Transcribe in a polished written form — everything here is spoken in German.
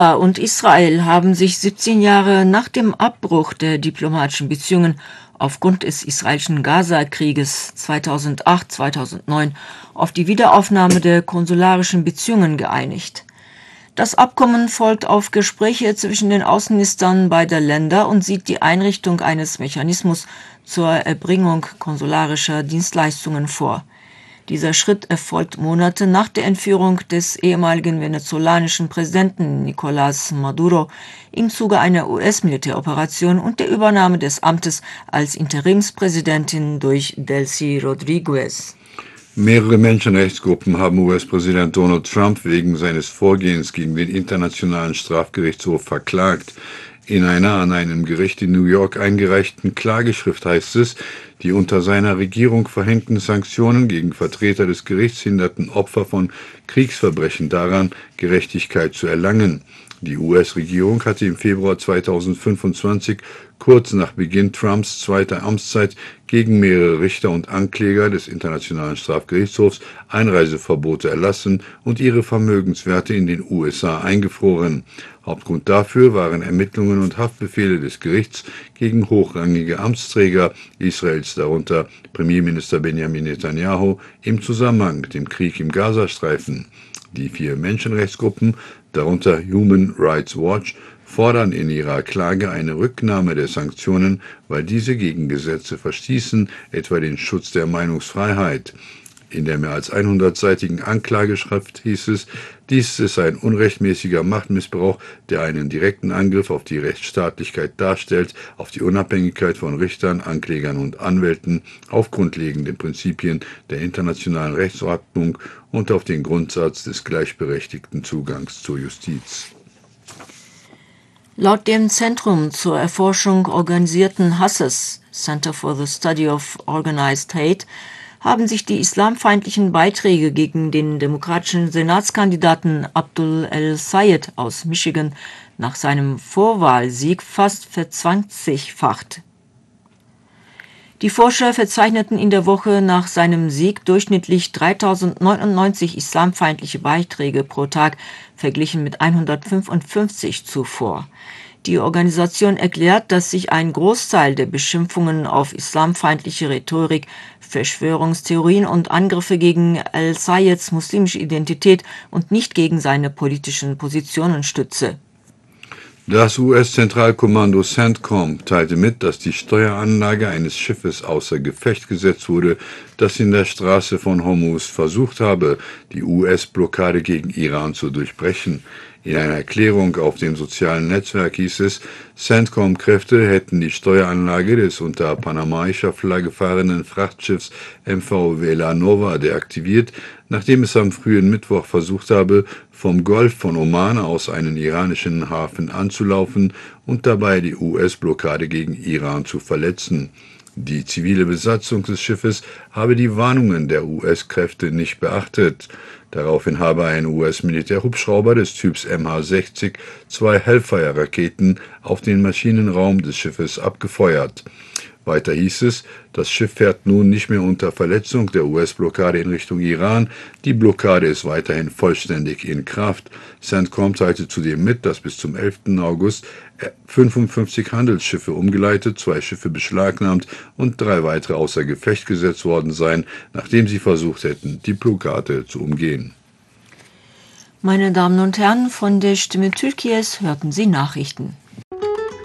und Israel haben sich 17 Jahre nach dem Abbruch der diplomatischen Beziehungen aufgrund des israelischen Gaza-Krieges 2008-2009 auf die Wiederaufnahme der konsularischen Beziehungen geeinigt. Das Abkommen folgt auf Gespräche zwischen den Außenministern beider Länder und sieht die Einrichtung eines Mechanismus zur Erbringung konsularischer Dienstleistungen vor. Dieser Schritt erfolgt Monate nach der Entführung des ehemaligen venezolanischen Präsidenten Nicolás Maduro im Zuge einer US-Militäroperation und der Übernahme des Amtes als Interimspräsidentin durch Delcy Rodríguez. Mehrere Menschenrechtsgruppen haben US-Präsident Donald Trump wegen seines Vorgehens gegen den Internationalen Strafgerichtshof verklagt. In einer an einem Gericht in New York eingereichten Klageschrift heißt es, die unter seiner Regierung verhängten Sanktionen gegen Vertreter des Gerichts hinderten Opfer von Kriegsverbrechen daran, Gerechtigkeit zu erlangen. Die US-Regierung hatte im Februar 2025, kurz nach Beginn Trumps zweiter Amtszeit, gegen mehrere Richter und Ankläger des Internationalen Strafgerichtshofs Einreiseverbote erlassen und ihre Vermögenswerte in den USA eingefroren. Hauptgrund dafür waren Ermittlungen und Haftbefehle des Gerichts gegen hochrangige Amtsträger Israels, darunter Premierminister Benjamin Netanyahu, im Zusammenhang mit dem Krieg im Gazastreifen. Die 4 Menschenrechtsgruppen, darunter Human Rights Watch, fordern in ihrer Klage eine Rücknahme der Sanktionen, weil diese gegen Gesetze verstießen, etwa den Schutz der Meinungsfreiheit. In der mehr als 100-seitigen Anklageschrift hieß es, dies ist ein unrechtmäßiger Machtmissbrauch, der einen direkten Angriff auf die Rechtsstaatlichkeit darstellt, auf die Unabhängigkeit von Richtern, Anklägern und Anwälten, auf grundlegende Prinzipien der internationalen Rechtsordnung und auf den Grundsatz des gleichberechtigten Zugangs zur Justiz. Laut dem Zentrum zur Erforschung organisierten Hasses, Center for the Study of Organized Hate, haben sich die islamfeindlichen Beiträge gegen den demokratischen Senatskandidaten Abdul El-Sayed aus Michigan nach seinem Vorwahlsieg fast verzwanzigfacht. Die Forscher verzeichneten in der Woche nach seinem Sieg durchschnittlich 3099 islamfeindliche Beiträge pro Tag, verglichen mit 155 zuvor. Die Organisation erklärt, dass sich ein Großteil der Beschimpfungen auf islamfeindliche Rhetorik, Verschwörungstheorien und Angriffe gegen Al-Sayeds muslimische Identität und nicht gegen seine politischen Positionen stütze. Das US-Zentralkommando CENTCOM teilte mit, dass die Steueranlage eines Schiffes außer Gefecht gesetzt wurde, das in der Straße von Hormuz versucht habe, die US-Blockade gegen Iran zu durchbrechen. In einer Erklärung auf dem sozialen Netzwerk hieß es, CENTCOM-Kräfte hätten die Steueranlage des unter panamaischer Flagge fahrenden Frachtschiffs MV Vela Nova deaktiviert, nachdem es am frühen Mittwoch versucht habe, vom Golf von Oman aus einen iranischen Hafen anzulaufen und dabei die US-Blockade gegen Iran zu verletzen. Die zivile Besatzung des Schiffes habe die Warnungen der US-Kräfte nicht beachtet. Daraufhin habe ein US-Militärhubschrauber des Typs MH-60 2 Hellfire-Raketen auf den Maschinenraum des Schiffes abgefeuert. Weiter hieß es, das Schiff fährt nun nicht mehr unter Verletzung der US-Blockade in Richtung Iran. Die Blockade ist weiterhin vollständig in Kraft. CENTCOM teilte zudem mit, dass bis zum 11. August 55 Handelsschiffe umgeleitet, 2 Schiffe beschlagnahmt und 3 weitere außer Gefecht gesetzt worden seien, nachdem sie versucht hätten, die Blockade zu umgehen. Meine Damen und Herren, von der Stimme Türkies hörten Sie Nachrichten.